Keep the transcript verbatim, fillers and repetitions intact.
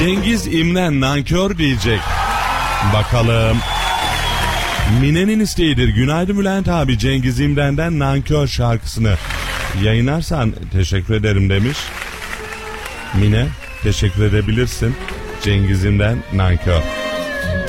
Cengiz İmren nankör diyecek. Bakalım. Mine'nin isteğidir. Günaydın Bülent abi, Cengiz İmren'den Nankör şarkısını yayınlarsan teşekkür ederim demiş. Mine, teşekkür edebilirsin. Cengiz İmren Nankör.